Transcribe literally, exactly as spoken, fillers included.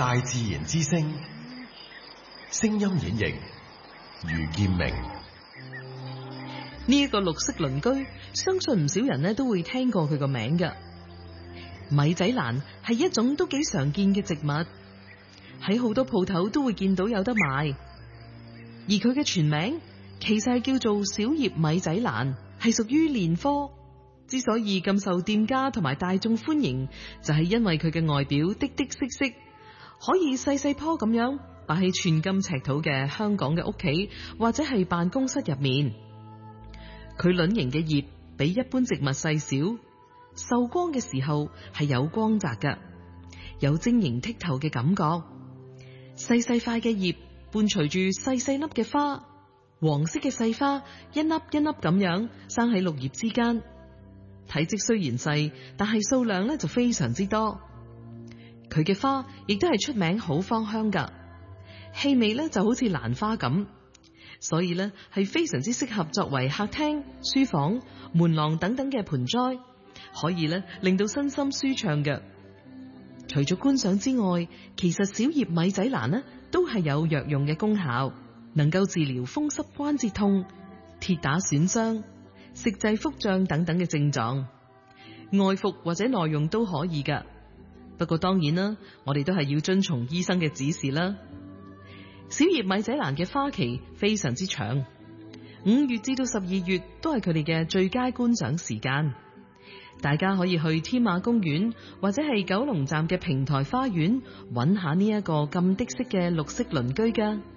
大自然之聲，聲音演繹余劍明。 呢一個綠色鄰居，相信唔少人咧都會聽過佢個名㗎。米仔蘭係一種都幾常見嘅植物，喺好多鋪頭都會見到有得賣。而佢嘅全名其實係叫做小葉米仔蘭，係屬於蓮科。之所以咁受店家同埋大眾歡迎，就係因為佢嘅外表的的色色，可以細細棵咁樣擺喺寸金尺土嘅香港嘅屋企或者係辦公室入面。佢卵形嘅葉比一般植物細小，受光嘅時候係有光澤嘅，有晶瑩剔透嘅感覺。細細塊嘅葉伴隨住細細粒嘅花，黃色嘅細花一粒一粒咁樣生喺綠葉之間。體積雖然細，但係數量咧就非常之多。佢嘅花亦都係出名好芳香噶，氣味咧就好似蘭花咁。所以咧係非常之適合作為客廳、書房、門廊等等嘅盆栽，可以咧令到身心舒暢嘅。除咗觀賞之外，其實小葉米仔蘭呢都係有藥用嘅功效，能夠治療風濕關節痛、跌打損傷、食滯腹脹等等嘅症狀，外服或者內用都可以噶。不過當然啦，我哋都係要遵從醫生嘅指示啦。小葉米仔蘭嘅花期非常之長，五月至到十二月都係佢哋嘅最佳觀賞時間。大家可以去天馬公園或者係九龍站嘅平台花園揾下呢一個咁的色嘅綠色鄰居噶。